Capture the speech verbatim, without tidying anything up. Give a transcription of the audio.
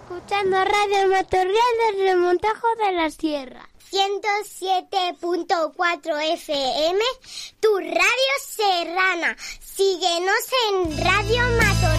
escuchando Radio Matorral del Remontajo de la Sierra. ciento siete punto cuatro F M, tu radio serrana. Síguenos en Radio Matorral.